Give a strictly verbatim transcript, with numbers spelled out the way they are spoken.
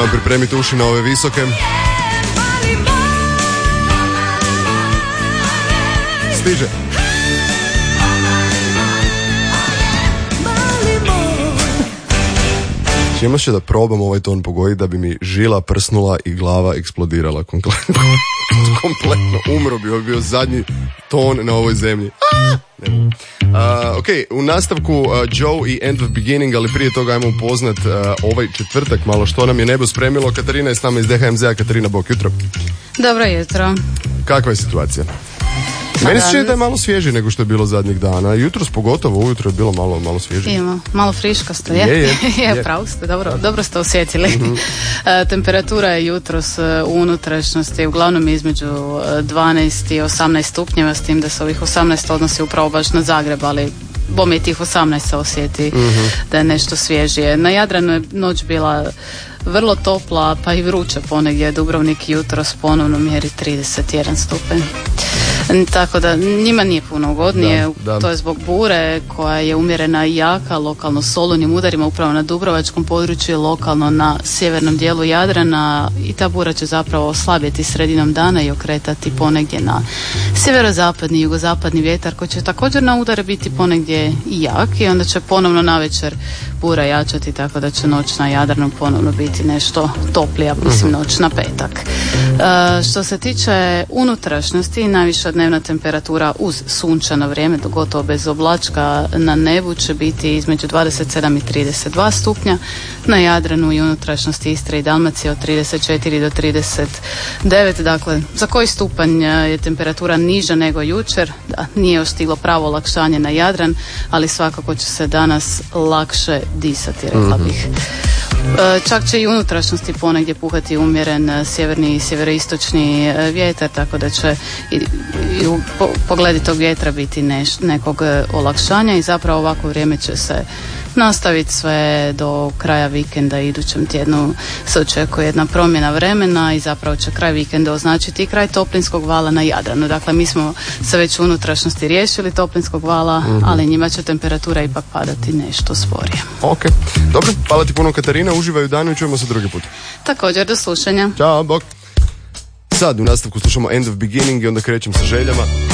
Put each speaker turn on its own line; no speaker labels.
Samo pripremite uši na ove visoke. Stiže. Imaš će da probam ovaj ton pogoditi da bi mi žila prsnula i glava eksplodirala kompletno. kompletno. Umro bi, ovo bio zadnji ton na ovoj zemlji. Uh, ok, u nastavku uh, Joe i End of Beginning, ali prije toga ajmo upoznat uh, ovaj četvrtak malo što nam je nebo spremilo. Katarina je s nama iz D H M Z-a. Katarina, bok jutro.
Dobro jutro.
Kakva je situacija? Meni se čini da je malo svježi nego što je bilo zadnjih dana. Jutros pogotovo, ujutro je bilo malo, malo svježi.
Ima, malo friškasto, je?
Je, je.
je, pravo ste, dobro, dobro ste osjetili. Mm-hmm. E, temperatura je jutros u unutrašnjosti uglavnom između dvanaest i osamnaest stupnjeva, s tim da se ovih osamnaest odnosi upravo baš na Zagreb, ali bome i tih osamnaest se osjeti mm-hmm. da je nešto svježije. Na Jadranu je noć bila vrlo topla, pa i vruća ponegdje. Dubrovnik jutros ponovno mjeri trideset jedan stupanj. Tako da njima nije puno ugodnije, da, da. To je zbog bure koja je umjerena i jaka, lokalno s olujnim udarima upravo na dubrovačkom području i lokalno na sjevernom dijelu Jadrana, i ta bura će zapravo oslabjeti sredinom dana i okretati ponegdje na sjeverozapadni i jugozapadni vjetar koji će također na udare biti ponegdje i jak, i onda će ponovno navečer bura jačati, tako da će noć na Jadranu ponovno biti nešto toplija, mislim noć na petak. E, što se tiče unutrašnjosti, najviša dnevna temperatura uz sunčano vrijeme, gotovo bez oblačka na nebu, će biti između dvadeset sedam i trideset dva stupnja, na Jadranu i unutrašnjosti Istre i Dalmacije od trideset četiri do trideset devet. Dakle, za koji stupanj je temperatura niža nego jučer? Da, nije još stiglo pravo olakšanje na Jadran, ali svakako će se danas lakše disati, rekla bih. Čak će i unutrašnjosti ponegdje puhati umjeren sjeverni i sjeveroistočni vjetar, tako da će i, i u pogledu tog vjetra biti neš, nekog olakšanja, i zapravo ovako vrijeme će se nastaviti sve do kraja vikenda. Idućem tjednu se očekuje jedna promjena vremena i zapravo će kraj vikenda označiti i kraj toplinskog vala na Jadranu. Dakle, mi smo se već u unutrašnjosti riješili toplinskog vala, mm-hmm. ali njima će temperatura ipak padati nešto sporije.
Ok, dobro, hvala ti puno Katarina, uživaj u danu i čujemo se drugi put.
Također, do slušanja.
Ćao, bok. Sad u nastavku slušamo End of Beginning i onda krećem sa željama.